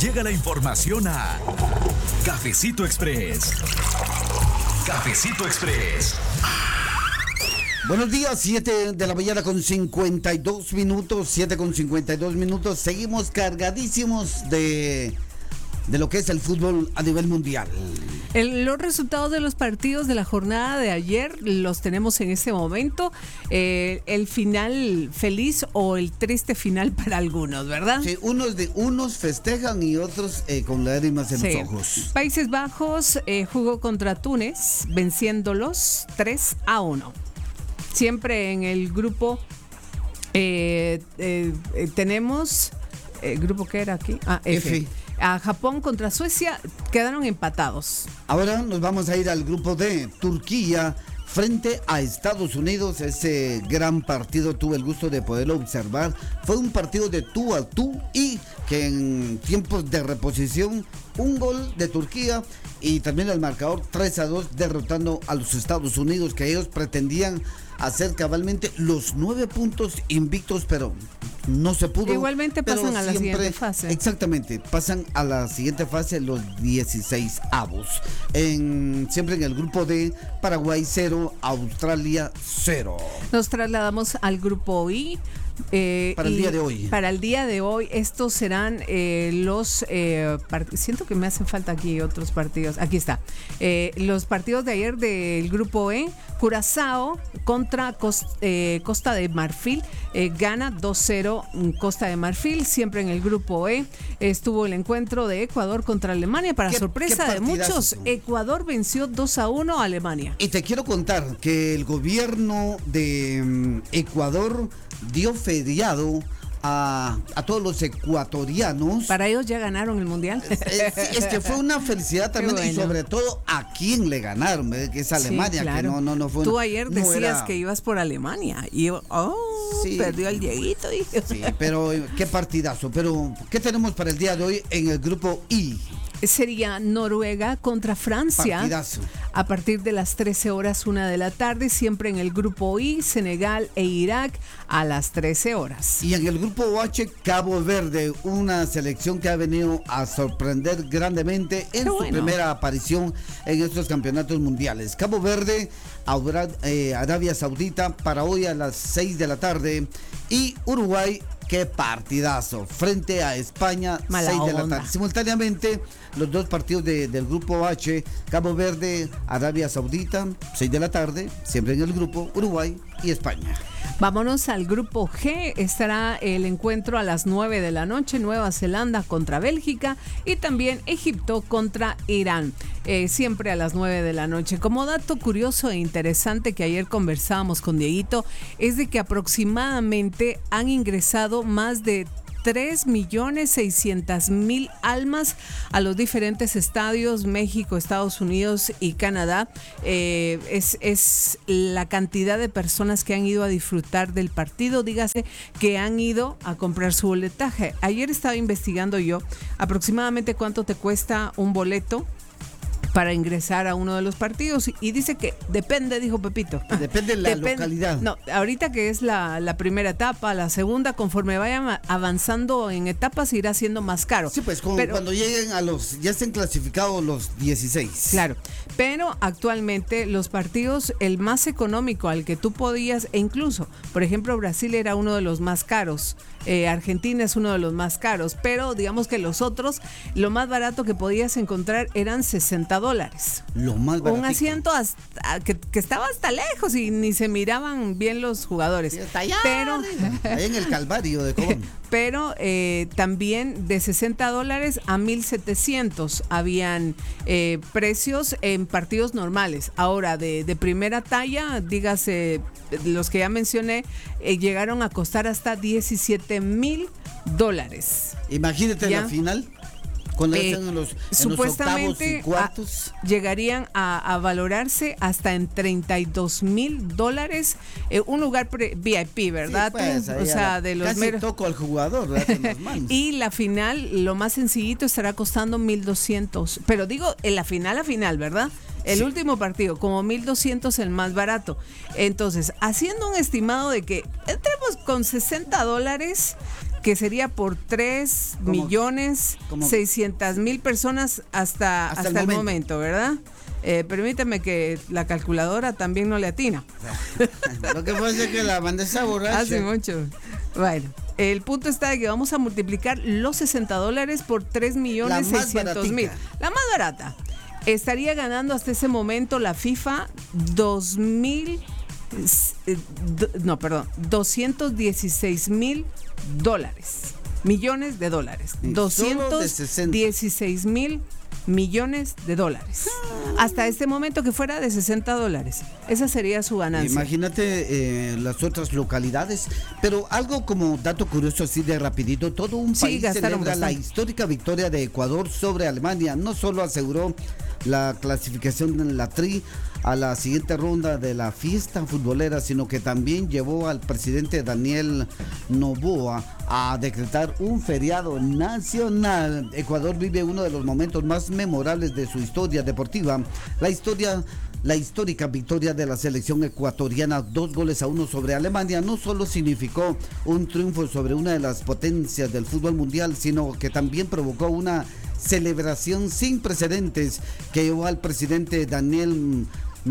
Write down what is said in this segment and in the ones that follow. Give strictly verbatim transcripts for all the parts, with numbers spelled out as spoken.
Llega la información a Cafecito Express. Cafecito Express. Buenos días, siete de la mañana con cincuenta y dos minutos, siete con cincuenta y dos minutos. Seguimos cargadísimos de, de lo que es el fútbol a nivel mundial. El, los resultados de los partidos de la jornada de ayer los tenemos en este momento. Eh, el final feliz o el triste final para algunos, ¿verdad? Sí, unos, de, unos festejan y otros eh, con lágrimas en sí. los ojos. Países Bajos eh, jugó contra Túnez, venciéndolos tres a uno. Siempre en el grupo eh, eh, eh, tenemos, ¿el grupo qué era aquí? Ah, F. F. A Japón contra Suecia quedaron empatados. Ahora nos vamos a ir al grupo D, Turquía frente a Estados Unidos. Ese gran partido tuve el gusto de poderlo observar. Fue un partido de tú a tú y que en tiempos de reposición, un gol de Turquía y también el marcador tres a dos derrotando a los Estados Unidos, que ellos pretendían hacer cabalmente los nueve puntos invictos, pero no se pudo. Igualmente pasan a la siempre, siguiente fase. Exactamente, pasan a la siguiente fase los dieciséis avos. En, siempre en el grupo D, Paraguay cero, Australia cero. Nos trasladamos al grupo I. Eh, para el día de hoy. Para el día de hoy, estos serán eh, los. Eh, part- siento que me hacen falta aquí otros partidos. Aquí está. Eh, los partidos de ayer del grupo E: Curazao contra Cost, eh, Costa de Marfil. Eh, gana dos cero Costa de Marfil. Siempre en el grupo E estuvo el encuentro de Ecuador contra Alemania. Para ¿Qué, sorpresa qué de muchos, Ecuador venció dos a uno a Alemania. Y te quiero contar que el gobierno de um, Ecuador dio feriado a, a todos los ecuatorianos. Para ellos ya ganaron el mundial. Es, es, es que fue una felicidad también, bueno. Y sobre todo a quién le ganaron, que es Alemania, sí, claro. Que no, no, no fue. Tú ayer no decías era... que ibas por Alemania y yo, oh, sí, perdió el Dieguito. Sí, pero qué partidazo. Pero, ¿qué tenemos para el día de hoy en el grupo I? Sería Noruega contra Francia. Partidazo. A partir de las trece horas, una de la tarde, siempre en el grupo I, Senegal e Irak a las trece horas. Y en el grupo H, Cabo Verde, una selección que ha venido a sorprender grandemente en Qué su bueno. primera aparición en estos campeonatos mundiales. Cabo Verde, Arabia Saudita para hoy a las seis de la tarde y Uruguay. Qué partidazo, frente a España, seis de la tarde. Simultáneamente, los dos partidos de, del grupo H, Cabo Verde, Arabia Saudita, seis de la tarde, siempre en el grupo, Uruguay y España. Vámonos al grupo G, estará el encuentro a las nueve de la noche, Nueva Zelanda contra Bélgica y también Egipto contra Irán, eh, siempre a las nueve de la noche. Como dato curioso e interesante que ayer conversábamos con Dieguito, es de que aproximadamente han ingresado más de tres millones seiscientas mil almas a los diferentes estadios, México, Estados Unidos y Canadá. Eh, es, es la cantidad de personas que han ido a disfrutar del partido, dígase que han ido a comprar su boletaje. Ayer estaba investigando yo aproximadamente cuánto te cuesta un boleto para ingresar a uno de los partidos y dice que depende, dijo Pepito. Depende de la depende, localidad. No, ahorita que es la, la primera etapa, la segunda, conforme vayan avanzando en etapas irá siendo más caro. Sí, pues como pero, cuando lleguen a los, ya estén clasificados los dieciséis. Claro, pero actualmente los partidos, el más económico al que tú podías, e incluso, por ejemplo, Brasil era uno de los más caros, eh, Argentina es uno de los más caros, pero digamos que los otros, lo más barato que podías encontrar eran sesenta dólares. Lo más barato. Un asiento hasta, que, que estaba hasta lejos y ni se miraban bien los jugadores. Sí, hasta allá, pero ahí en el Calvario de Colón. Pero eh, también de sesenta dólares a mil setecientos habían eh, precios en partidos normales. Ahora, de, de primera talla, dígase, los que ya mencioné, eh, llegaron a costar hasta diecisiete mil dólares. Imagínate ¿Ya? La final. Cuando Eh, están en los, en supuestamente los octavos y cuartos. A, llegarían a, a valorarse hasta en treinta y dos mil dólares eh, un lugar pre, V I P, ¿verdad? Sí, pues, o sea, de los casi meros. toco al jugador, ¿verdad? Con las manos. Y la final, lo más sencillito, estará costando mil doscientos. Pero digo, en la final, a final, ¿verdad? El sí. último partido, como mil doscientos el más barato. Entonces, haciendo un estimado de que entremos con sesenta dólares, que sería por tres millones seiscientas mil personas hasta, hasta, hasta el, el momento. momento, ¿verdad? Eh, permítame que la calculadora también no le atina. Lo que pasa es que la bandeja borracha. Hace mucho. Bueno, el punto está de que vamos a multiplicar los sesenta dólares por tres millones seiscientos mil. La más barata. Estaría ganando hasta ese momento la FIFA dos mil, eh, do, no, perdón, doscientos dieciséis mil dólares. Millones de dólares. Y doscientos dieciséis mil millones de dólares. Hasta este momento que fuera de sesenta dólares. Esa sería su ganancia. Imagínate eh, las otras localidades. Pero algo como dato curioso así de rapidito, todo un sí, país celebra bastante. La histórica victoria de Ecuador sobre Alemania. No solo aseguró la clasificación en la Tri a la siguiente ronda de la fiesta futbolera, sino que también llevó al presidente Daniel Noboa a decretar un feriado nacional. Ecuador vive uno de los momentos más memorables de su historia deportiva. La historia La histórica victoria de la selección ecuatoriana, dos goles a uno sobre Alemania, no solo significó un triunfo sobre una de las potencias del fútbol mundial, sino que también provocó una celebración sin precedentes que llevó al presidente Daniel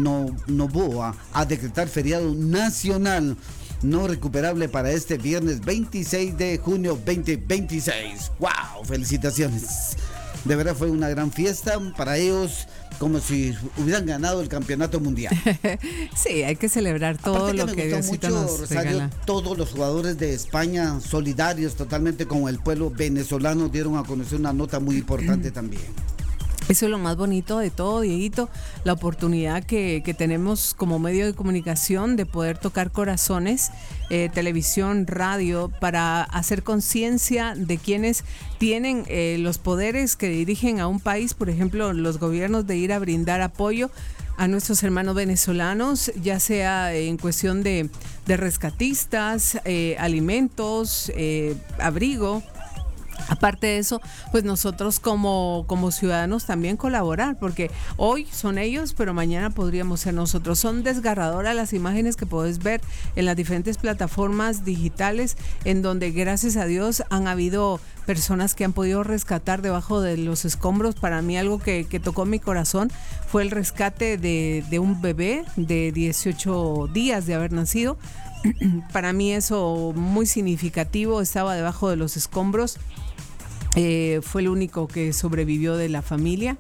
Noboa a decretar feriado nacional no recuperable para este viernes veintiséis de junio veinte veintiséis. ¡Wow! Felicitaciones. De verdad fue una gran fiesta para ellos, como si hubieran ganado el campeonato mundial. Sí, hay que celebrar todo que lo me que gustó Diosito mucho, nos Rosario, regala. Todos los jugadores de España solidarios totalmente con el pueblo venezolano dieron a conocer una nota muy importante también. Eso es lo más bonito de todo, Dieguito, la oportunidad que, que tenemos como medio de comunicación de poder tocar corazones, eh, televisión, radio, para hacer conciencia de quienes tienen eh, los poderes que dirigen a un país, por ejemplo, los gobiernos, de ir a brindar apoyo a nuestros hermanos venezolanos, ya sea en cuestión de, de rescatistas, eh, alimentos, eh, abrigo. Aparte de eso, pues nosotros como, como ciudadanos también colaborar, porque hoy son ellos, pero mañana podríamos ser nosotros. Son desgarradoras las imágenes que puedes ver en las diferentes plataformas digitales, en donde gracias a Dios han habido personas que han podido rescatar debajo de los escombros. Para mí algo que, que tocó mi corazón fue el rescate de, de un bebé de dieciocho días de haber nacido. Para mí eso muy significativo, estaba debajo de los escombros. Eh, fue el único que sobrevivió de la familia.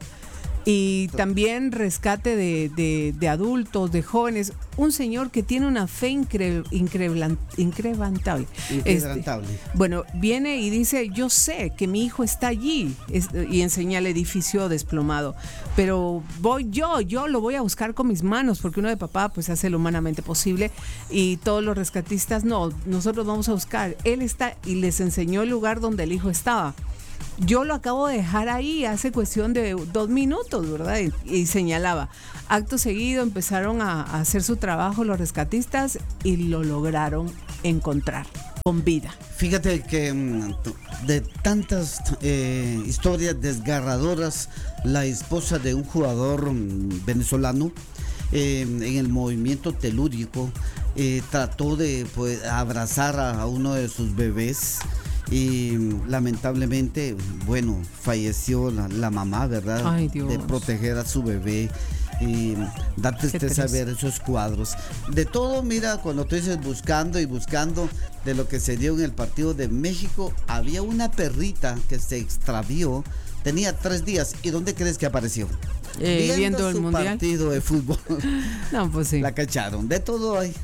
Y también rescate de, de, de adultos, de jóvenes. Un señor que tiene una fe incre, increblan, increbrantable. Increbrantable. Este, bueno, viene y dice, yo sé que mi hijo está allí, es, y enseña el edificio desplomado, pero voy yo, yo lo voy a buscar con mis manos, porque uno de papá pues hace lo humanamente posible, y todos los rescatistas, no, nosotros vamos a buscar. Él está, y les enseñó el lugar donde el hijo estaba. Yo lo acabo de dejar ahí hace cuestión de dos minutos, ¿verdad? Y, y señalaba. Acto seguido empezaron a, a hacer su trabajo los rescatistas y lo lograron encontrar con vida. Fíjate que de tantas eh, historias desgarradoras, la esposa de un jugador venezolano eh, en el movimiento telúrico eh, trató de pues, abrazar a, a uno de sus bebés. Y lamentablemente, bueno, falleció la, la mamá, ¿verdad? Ay, Dios. De proteger a su bebé. Y da tristeza ver esos cuadros. De todo, mira, cuando tú dices buscando y buscando de lo que se dio en el partido de México, había una perrita que se extravió, tenía tres días. ¿Y dónde crees que apareció? Eh, viendo, viendo el su mundial. Partido de fútbol. No, pues sí. La cacharon. De todo hay.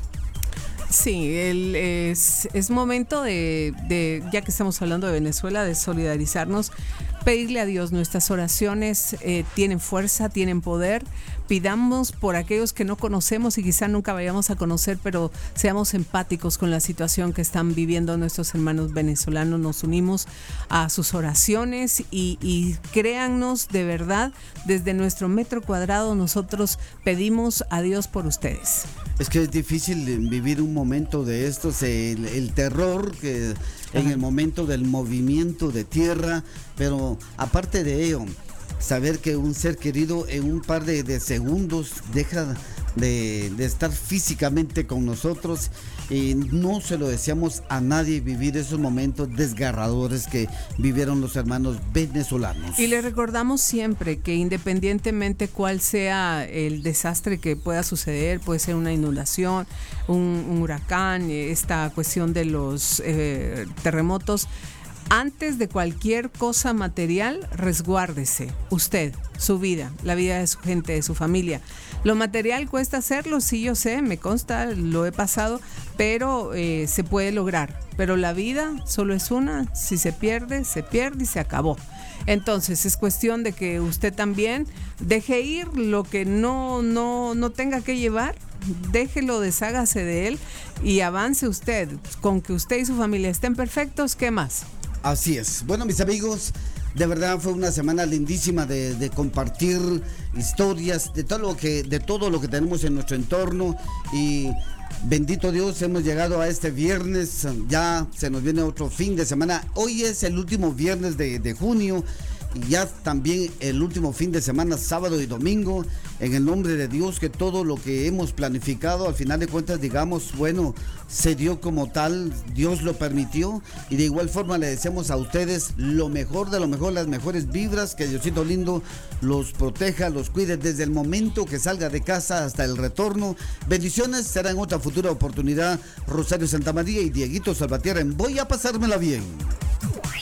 Sí, el, es, es momento de, de, ya que estamos hablando de Venezuela, de solidarizarnos, pedirle a Dios. Nuestras oraciones eh, tienen fuerza, tienen poder. Pidamos por aquellos que no conocemos y quizá nunca vayamos a conocer, pero seamos empáticos con la situación que están viviendo nuestros hermanos venezolanos. Nos unimos a sus oraciones y, y créannos, de verdad, desde nuestro metro cuadrado nosotros pedimos a Dios por ustedes. Es que es difícil vivir un momento de estos, el, el terror que en el momento del movimiento de tierra, pero aparte de ello, saber que un ser querido en un par de, de segundos deja de, de estar físicamente con nosotros, y no se lo deseamos a nadie vivir esos momentos desgarradores que vivieron los hermanos venezolanos. Y le recordamos siempre que independientemente cuál sea el desastre que pueda suceder, puede ser una inundación, un, un huracán, esta cuestión de los eh, terremotos, antes de cualquier cosa material, resguárdese usted, su vida, la vida de su gente, de su familia. Lo material cuesta hacerlo, sí, yo sé, me consta, lo he pasado, pero eh, se puede lograr. Pero la vida solo es una, si se pierde, se pierde y se acabó. Entonces es cuestión de que usted también deje ir lo que no, no, no tenga que llevar, déjelo, deshágase de él y avance usted. Con que usted y su familia estén perfectos, ¿qué más? Así es. Bueno, mis amigos, de verdad fue una semana lindísima de, de compartir historias de todo lo que, de todo lo que tenemos en nuestro entorno, y bendito Dios, hemos llegado a este viernes. Ya se nos viene otro fin de semana. Hoy es el último viernes de, de junio. Y ya también el último fin de semana, sábado y domingo. En el nombre de Dios, que todo lo que hemos planificado, al final de cuentas, digamos, bueno, se dio como tal, Dios lo permitió. Y de igual forma le deseamos a ustedes lo mejor de lo mejor, las mejores vibras, que Diosito lindo los proteja, los cuide desde el momento que salga de casa hasta el retorno. Bendiciones, será en otra futura oportunidad. Rosario Santamaría y Dieguito Salvatierra en Voy a Pasármela Bien.